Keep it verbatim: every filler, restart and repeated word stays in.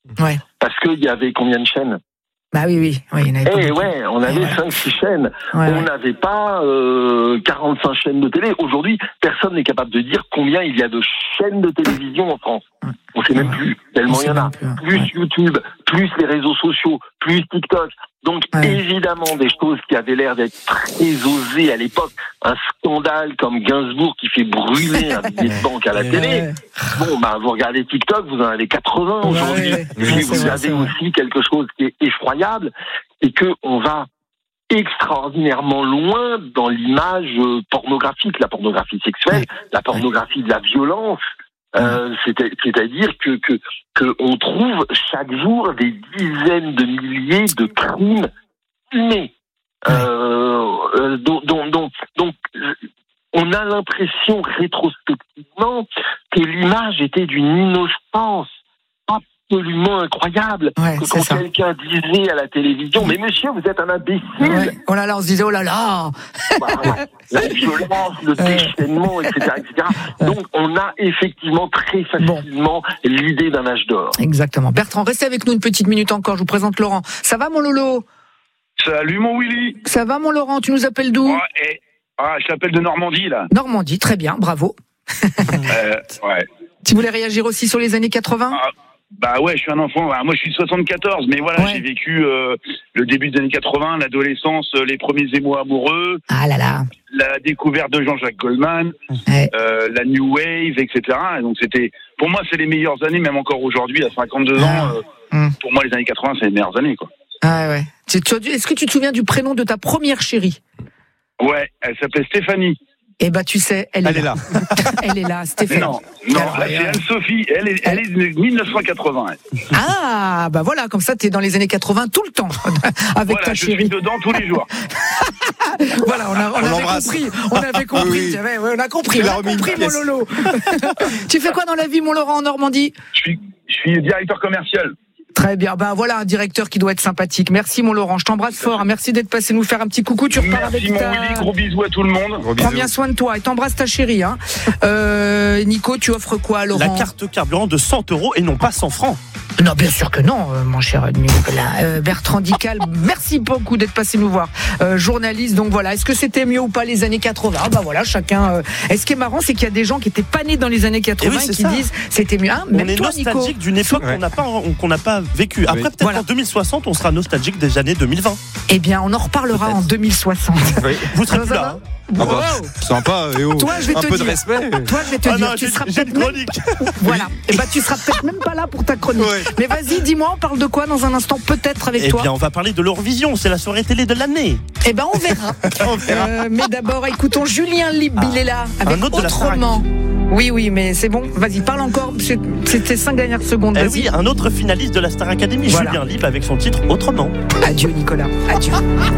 Ouais. Parce qu'il y avait combien de chaînes? Bah oui, oui, oui, il y en avait. Eh ouais, on avait cinq six chaînes. Ouais, on ouais. n'avait pas euh, quarante-cinq chaînes de télé. Aujourd'hui, personne n'est capable de dire combien il y a de chaînes de télévision en France. On ne sait même plus, tellement il y en a. Plus, hein. Plus Ouais. YouTube, plus les réseaux sociaux, plus TikTok. Donc Ouais. évidemment, des choses qui avaient l'air d'être très osées à l'époque. Un scandale comme Gainsbourg qui fait brûler un billet de banque à la télé. Ouais. Bon, bah, vous regardez TikTok, vous en avez quatre-vingts aujourd'hui. Ouais, ouais. Et puis, Ouais, vous c'est vrai, avez c'est vrai. aussi quelque chose qui est effroyable, c'est que on va extraordinairement loin dans l'image euh, pornographique, la pornographie sexuelle, Ouais. la pornographie de la violence. Euh, c'est- c'est-à-dire que, que que on trouve chaque jour des dizaines de milliers de crimes filmés. Euh, euh, donc, donc, donc, donc, euh, on a l'impression rétrospectivement que l'image était d'une innocence absolument incroyable. Ouais, Que c'est quand ça. quelqu'un disait à la télévision, mais monsieur, vous êtes un imbécile. Ouais. Oh là là, on se disait, oh là là. Bah, la violence, le déchaînement, et cetera, et cetera. Donc, on a effectivement très facilement l'idée d'un âge d'or. Exactement. Bertrand, restez avec nous une petite minute encore. Je vous présente Laurent. Ça va, mon Lolo? Salut mon Willy. Ça va, mon Laurent? Tu nous appelles d'où? Ah, et- ah, je t'appelle de Normandie là. Normandie, très bien, bravo. Euh, ouais. Tu voulais réagir aussi sur les années quatre-vingts? Ah, bah ouais, je suis un enfant. Ah, moi, je suis de soixante-quatorze, mais voilà, Ouais. j'ai vécu euh, le début des années quatre-vingts, l'adolescence, euh, les premiers émois amoureux, Ah là là. la découverte de Jean-Jacques Goldman, Ouais. euh, la New Wave, et cetera. Et donc c'était, pour moi, c'est les meilleures années, même encore aujourd'hui, à cinquante-deux ans. Euh, Hum. Pour moi, les années quatre-vingts, c'est les meilleures années, quoi. Ah ouais. Tu- tu as dû- Est-ce que tu te souviens du prénom de ta première chérie? Ouais, elle s'appelait Stéphanie. Eh ben, tu sais, elle, Elle est est là. là. Elle est là, Mais Stéphanie. non, non, Alors, là, c'est euh, Anne-Sophie. Elle est, elle est de mille neuf cent quatre-vingts. elle. Ah, bah voilà, comme ça, t'es dans les années quatre-vingts tout le temps, avec Voilà, ta je suis chérie. dedans tous les jours. Voilà, on, a, on, On avait l'embrasse. compris. On avait compris. Oui, oui. tu savais, ouais, on a compris. Il On a a remis une compris, mon pièce. Lolo. Tu fais quoi dans la vie, mon Laurent, en Normandie? Je suis, je suis directeur commercial. Très bien. Ben voilà un directeur qui doit être sympathique. Merci, mon Laurent. Je t'embrasse fort. Merci d'être passé nous faire un petit coucou. Tu repars Merci avec mon ta... Willy, gros bisous à tout le monde. Gros Prends bisous. bien soin de toi et t'embrasse ta chérie. Hein. Euh, Nico, tu offres quoi à Laurent? La carte carburant de cent euros et non pas cent francs. Non, bien sûr que non, euh, mon cher Nicolas. Euh, Bertrand Dical, merci beaucoup d'être passé nous voir. Euh, journaliste, donc voilà. Est-ce que c'était mieux ou pas les années quatre-vingts? Ah bah voilà, chacun. Euh... Et ce qui est marrant, c'est qu'il y a des gens qui étaient pas nés dans les années quatre-vingts Eh oui, c'est qui ça. disent c'était mieux. Hein, On même est toi, Nico. nostalgique d'une époque Ouais. qu'on n'a pas, qu'on n'a pas vécue. Après, Oui. peut-être Voilà. qu'en deux mille soixante, on sera nostalgique des années deux mille vingt. Eh bien, on en reparlera Peut-être. en deux mille soixante. Oui. Vous serez Ça plus va? là. hein. Ah bah, Wow. sympa, et oh. Toi, je vais un te peu dire. de respect. Toi, je vais te Ah dire, non, tu j'ai seras j'ai peut-être une même... chronique. Voilà. Et bah, tu seras peut-être même pas là pour ta chronique. Ouais. Mais vas-y, dis-moi, on parle de quoi dans un instant, peut-être avec Eh toi. bien, on va parler de l'Eurovision. C'est la soirée télé de l'année. Eh ben, on verra. On verra. Euh, mais d'abord, écoutons Julien Lib, il est là, avec un autre de la Autrement. Oui, oui, mais c'est bon. Vas-y, parle encore. C'est- C'était cinq dernières secondes. Eh Vas-y. oui, un autre finaliste de la Star Academy, Voilà. Julien Lippe, avec son titre Autrement. Adieu, Nicolas. Adieu.